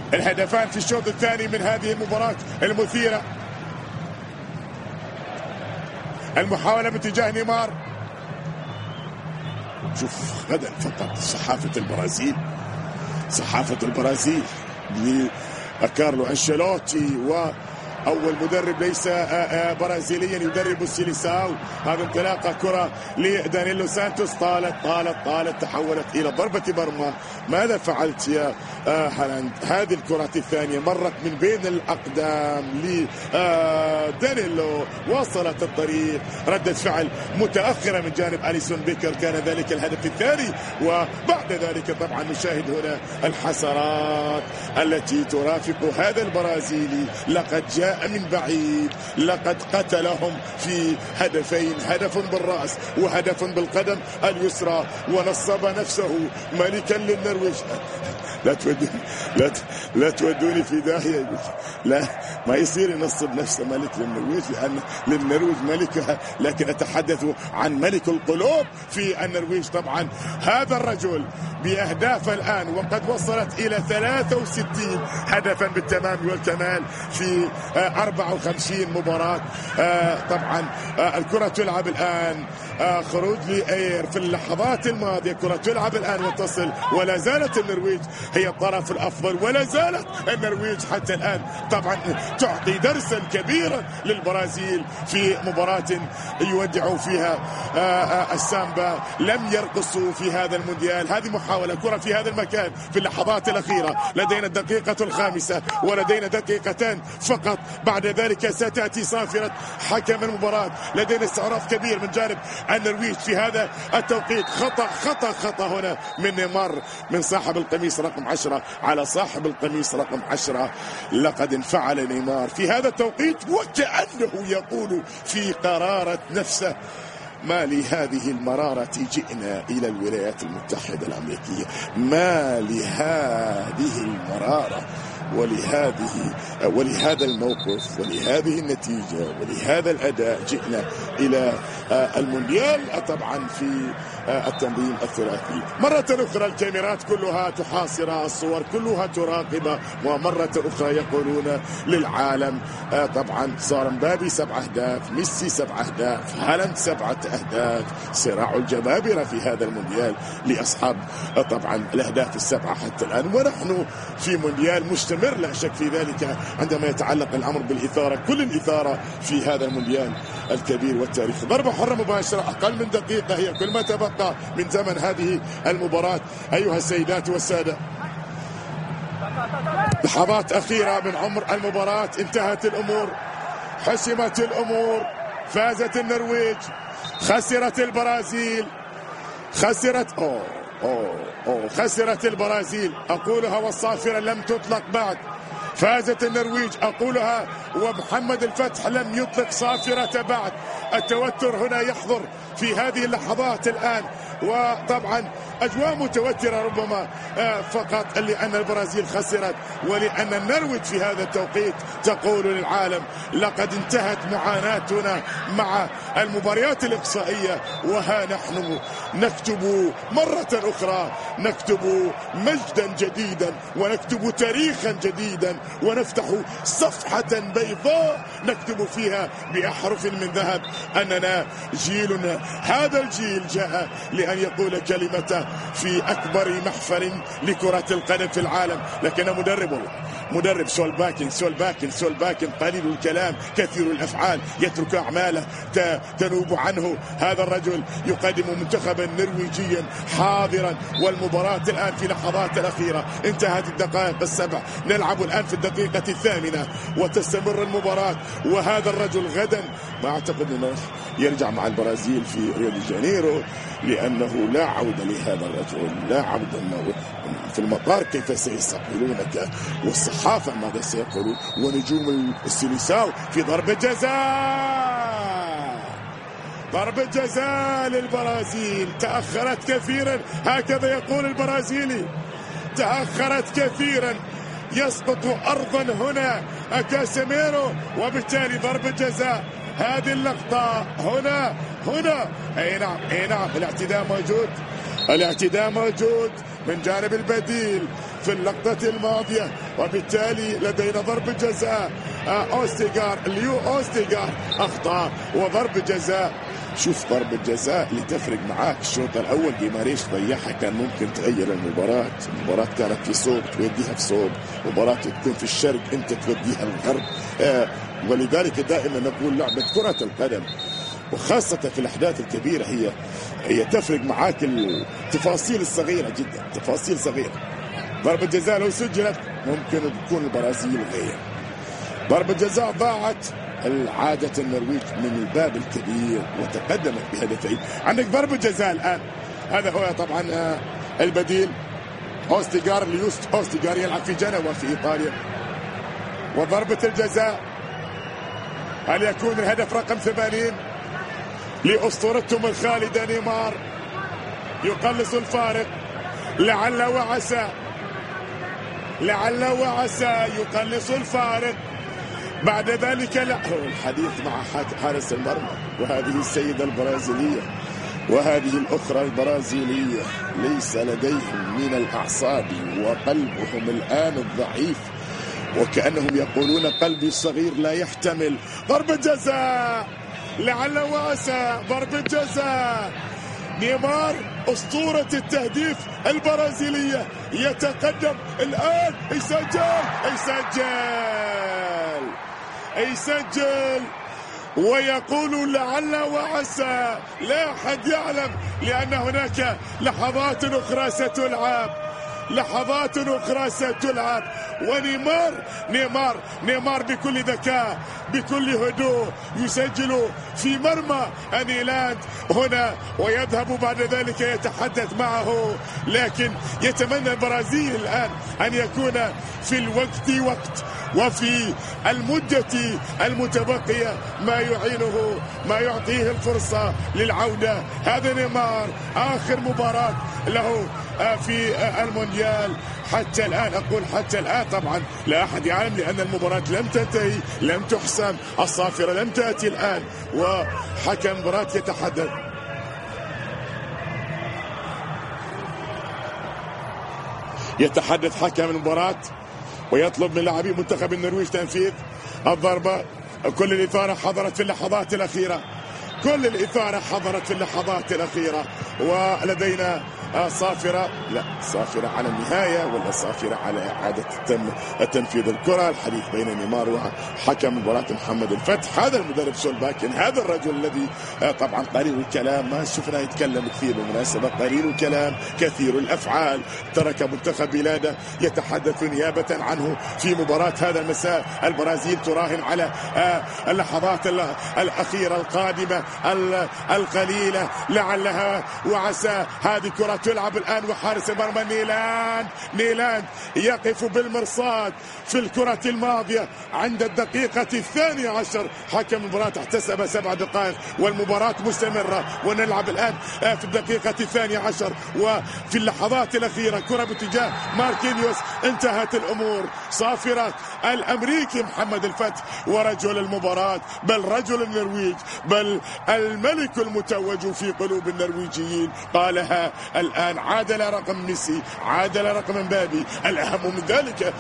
الهدفان في الشوط الثاني من هذه المباراة المثيرة. المحاولة من تجاه نيمار. شوف غدا فقط صحافة البرازيل لكارلو أنشيلوتي، وأول مدرب ليس برازيليا يدرب السيليساو. هذا انطلاقة كرة لدانيلو سانتوس، طالت تحولت إلى ضربة مرمى. ماذا فعلت يا هالاند؟ هذه الكرة الثانية مرت من بين الأقدام لدانيلو، وصلت الطريق. ردة فعل متأخرة من جانب أليسون بيكر، كان ذلك الهدف الثاني. وبعد ذلك طبعا نشاهد هنا الحسرات التي ترافق هذا البرازيلي. لقد جاء من بعيد، لقد قتلهم في هدفين، هدف بالرأس وهدف بالقدم اليسرى، ونصب نفسه ملكا للنرويج. لا تودوني في داهية. لا، ما يصير ينصب نفسه ملك للنرويج، لأن للنرويج ملكها، لكن أتحدث عن ملك القلوب في النرويج. طبعا هذا الرجل بأهداف الآن، وقد وصلت إلى 63 هدفا بالتمام والكمال في 54 مباراة. طبعا الكرة تلعب الآن، خروج لأير في اللحظات الماضية. كرة تلعب الآن وتصل، ولا زالت النرويج هي الطرف الأفضل، ولا زالت النرويج حتى الآن طبعا تعطي درسا كبيرا للبرازيل في مباراة يودع فيها السامبا. لم يرقصوا في هذا المونديال. هذه محاولة كرة في هذا المكان في اللحظات الأخيرة. لدينا الدقيقة الخامسة ولدينا دقيقتان فقط، بعد ذلك ستأتي صافرة حكم المباراة. لدينا استعراف كبير من جانب النرويج في هذا التوقيت. خطأ هنا من نيمار، من صاحب القميص رقم 10 على صاحب القميص رقم 10. لقد انفعل نيمار في هذا التوقيت، وكأنه يقول في قرارة نفسه: ما لهذه المرارة جئنا إلى الولايات المتحدة الأمريكية، ما لهذه المرارة ولهذا الموقف ولهذه النتيجة ولهذا الأداء جئنا إلى المونديال. طبعا في التنظيم الثلاثي مرة أخرى الكاميرات كلها تحاصر، الصور كلها تراقب، ومرة أخرى يقولون للعالم طبعا صار مبابي 7 أهداف، ميسي 7 أهداف، هالاند 7 أهداف. صراع الجبابرة في هذا المونديال لأصحاب طبعا الأهداف السبعة حتى الآن، ونحن في مونديال مستمر لا شك في ذلك عندما يتعلق الأمر بالإثارة، كل الإثارة في هذا المونديال الكبير والتاريخي. ضربة حرة مباشرة، أقل من دقيقة هي كل ما تبقى من زمن هذه المباراة أيها السيدات والسادة. لحظات أخيرة من عمر المباراة، انتهت الأمور، حسمت الأمور، فازت النرويج، خسرت البرازيل، خسرت البرازيل، أقولها والصافرة لم تطلق بعد. فازت النرويج، أقولها ومحمد الفتح لم يطلق صافرة بعد. التوتر هنا يحضر في هذه اللحظات الآن، وطبعا أجواء متوترة ربما فقط لأن البرازيل خسرت، ولأن النرويج في هذا التوقيت تقول للعالم: لقد انتهت معاناتنا مع المباريات الإقصائية، وها نحن نكتب مرة أخرى، نكتب مجدا جديدا، ونكتب تاريخا جديدا، ونفتح صفحة بيضاء نكتب فيها بأحرف من ذهب أننا جيلنا. هذا الجيل جاء لأن يقول كلمته في أكبر محفل لكرة القدم في العالم. لكن مدرب سولباكن قليل الكلام كثير الأفعال، يترك أعماله تنوب عنه. هذا الرجل يقدم منتخبا نرويجيا حاضرا، والمباراة الآن في لحظات الأخيرة، انتهت الدقائق السبع، نلعب الآن في الدقيقة 8 وتستمر المباراة. وهذا الرجل غدا ما أعتقد أنه يرجع مع البرازيل في ريو دي جانيرو، لأنه لا عودة لهذا الرجل، لا عودة. في المطار كيف سيستقبلونك، والصحافة ماذا سيقولون، ونجوم السيليساو في ضربة جزاء للبرازيل. تأخرت كثيرا، هكذا يقول البرازيلي، تأخرت كثيرا، يسقط أرضا هنا كاسيميرو، وبالتالي ضربة جزاء. هذه اللقطة هنا اي نعم الاعتداء موجود من جانب البديل. في اللقطة الماضية، وبالتالي لدينا ضرب جزاء. ليو أوستيغار أخطأ وضرب جزاء. شوف ضرب الجزاء اللي تفرق معاك. الشوط الأول جيماريش ضيعها، كان ممكن تغير المباراة كانت في صوب توديها في صوب، مباراة تكون في الشرق أنت توديها الغرب. ولذلك دائما نقول لعبة كرة القدم وخاصة في الأحداث الكبيرة هي تفرق معاك التفاصيل الصغيرة جدا، تفاصيل صغيرة. ضربة جزاء لو سجلت ممكن تكون البرازيل غير. ضربة جزاء ضاعت عادة النرويج من الباب الكبير وتقدمت بهدفين. عندك ضربة جزاء الآن، هذا هو طبعا البديل. ليوست أوستيغار يلعب في جنوة في إيطاليا. وضربة الجزاء، هل يكون الهدف رقم 80 لأسطورتهم الخالدة نيمار؟ يقلص الفارق، لعل وعسى يقلص الفارق. بعد ذلك الحديث مع حارس المرمى وهذه السيدة البرازيلية وهذه الأخرى البرازيلية ليس لديهم من الأعصاب وقلبهم الآن الضعيف، وكأنهم يقولون قلبي الصغير لا يحتمل. ضربة جزاء، لعل وعسى ضربة جزاء. نيمار أسطورة التهديف البرازيلية يتقدم الآن، يسجل ويقول لعل وعسى. لا أحد يعلم، لأن هناك لحظات أخرى ستلعب. ونيمار بكل ذكاء بكل هدوء يسجل في مرمى نيلاند هنا، ويذهب بعد ذلك يتحدث معه. لكن يتمنى البرازيل الآن أن يكون في الوقت وقت وفي المدة المتبقية ما يعطيه الفرصة للعودة. هذا نيمار آخر مباراة له في المونديال حتى الآن. أقول حتى الآن، طبعا لا أحد يعلم لأن المباراة لم تنتهي، لم تحسم، الصافرة لم تأتي الآن، وحكم المباراة يتحدث حكم المباراة ويطلب من لاعبي منتخب النرويج تنفيذ الضربة. كل الإثارة حضرت في اللحظات الأخيرة، ولدينا صافرة على النهاية ولا صافرة على إعادة تنفيذ الكرة. الحديث بين نيمار وحكم مباراة محمد الفتح. هذا المدرب سولباكن، هذا الرجل الذي طبعا قليل الكلام، ما شفنا يتكلم كثير، بالمناسبة قليل الكلام كثير الأفعال، ترك منتخب بلاده، يتحدث نيابة عنه في مباراة هذا المساء. البرازيل تراهن على اللحظات الأخيرة القادمة القليلة، لعلها وعسى. هذه كرة تلعب الآن، وحارس المرمى نيلاند يقف بالمرصاد في الكرة الماضية عند الدقيقة 12. حكم المباراة احتسب 7 دقائق والمباراة مستمرة، ونلعب الآن في الدقيقة 12 وفي اللحظات الأخيرة. كرة باتجاه ماركينيوس، انتهت الأمور. صافرة الأمريكي محمد الفتح ورجل المباراة، بل رجل النرويج، بل الملك المتوج في قلوب النرويجيين، قالها الآن. عادل رقم ميسي، عادل رقم مبابي. الأهم من ذلك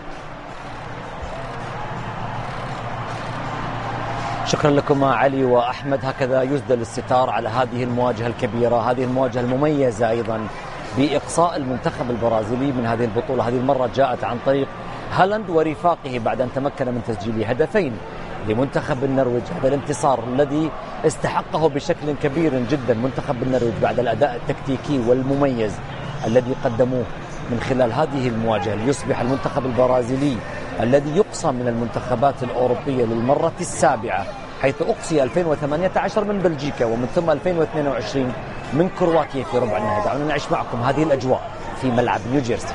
شكرا لكم علي وأحمد. هكذا يسدل الستار على هذه المواجهة الكبيرة، هذه المواجهة المميزة أيضا بإقصاء المنتخب البرازيلي من هذه البطولة. هذه المرة جاءت عن طريق هالاند ورفاقه بعد أن تمكن من تسجيل هدفين لمنتخب النرويج. هذا الانتصار الذي استحقه بشكل كبير جدا منتخب النرويج بعد الأداء التكتيكي والمميز الذي قدموه من خلال هذه المواجهة، ليصبح المنتخب البرازيلي الذي يقصى من المنتخبات الأوروبية للمرة السابعة، حيث أقصي 2018 من بلجيكا ومن ثم 2022 من كرواتيا في ربع النهائي. دعونا نعيش معكم هذه الأجواء في ملعب نيوجيرسي.